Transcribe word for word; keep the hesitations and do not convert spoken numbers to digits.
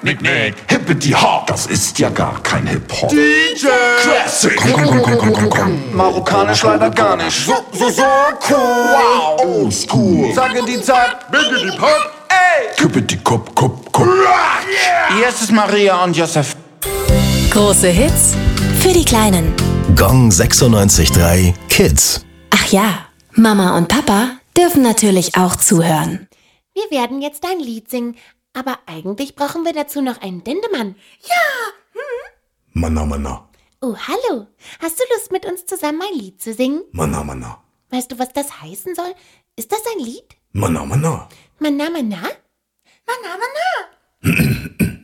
Nick, Nick, Hippity Hop, das ist ja gar kein Hip-Hop. D J Classic, komm, komm, komm, komm, komm, komm, komm. Marokkanisch leider gar nicht. So, so, so cool. Wow, old school. Sage die Zeit, bigge die Pop. Ey, Hippity Kop, Kop, Kop. Hier ist es Maria und Josef. Große Hits für die Kleinen. Gong sechsundneunzig Komma drei Kids. Ach ja, Mama und Papa dürfen natürlich auch zuhören. Wir werden jetzt ein Lied singen, aber eigentlich brauchen wir dazu noch einen Dendemann. Manna, Manna, Oh, hallo. Hast du Lust, mit uns zusammen ein Lied zu singen? Manna, Manna, Weißt du, was das heißen soll? Ist das ein Lied? Manna, Manna. Manna, manna? Manna, manna.